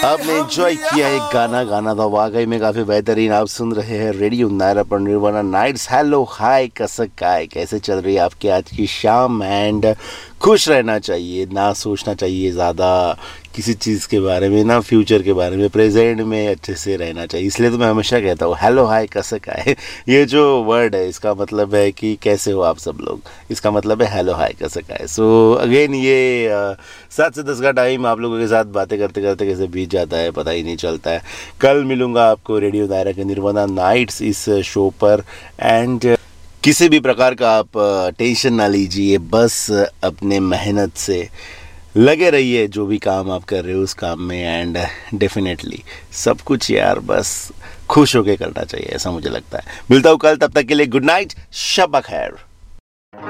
आपने एंजॉय किया एक गाना गाना था वाकई में काफ़ी बेहतरीन। आप सुन रहे हैं रेडियो नायरा पर निर्वाणा नाइट्स। हेलो हाय कसक काय, कैसे चल रही है आपकी आज की शाम। एंड खुश रहना चाहिए, ना सोचना चाहिए ज़्यादा किसी चीज़ के बारे में, ना फ्यूचर के बारे में, प्रेजेंट में अच्छे से रहना चाहिए। इसलिए तो मैं हमेशा कहता हूँ हेलो हाय कसक आए। ये जो वर्ड है इसका मतलब है कि कैसे हो आप सब लोग, इसका मतलब है हेलो हाय कसक आए। सो अगेन ये 7 से 10 का टाइम आप लोगों के साथ बातें करते करते कैसे बीत जाता है पता ही नहीं चलता है। कल मिलूँगा आपको रेडियो दायरा के निर्वाणा नाइट्स इस शो पर। एंड किसी भी प्रकार का आप टेंशन ना लीजिए, बस अपने मेहनत से लगे रहिए जो भी काम आप कर रहे हो उस काम में। एंड डेफिनेटली सब कुछ यार बस खुश होके करना चाहिए, ऐसा मुझे लगता है। मिलता हूँ कल, तब तक के लिए गुड नाइट, शब बखैर।